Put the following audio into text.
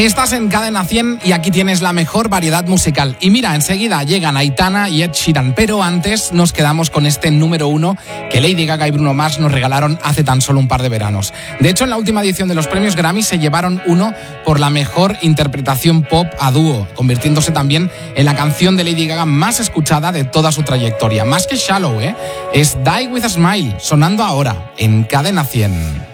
Estás en Cadena 100 y aquí tienes la mejor variedad musical. Y mira, enseguida llegan Aitana y Ed Sheeran, pero antes nos quedamos con este número 1 que Lady Gaga y Bruno Mars nos regalaron hace tan solo un par de veranos. De hecho, en la última edición de los premios Grammy se llevaron uno por la mejor interpretación pop a dúo, convirtiéndose también en la canción de Lady Gaga más escuchada de toda su trayectoria. Más que Shallow, es Die With A Smile, sonando ahora en Cadena 100.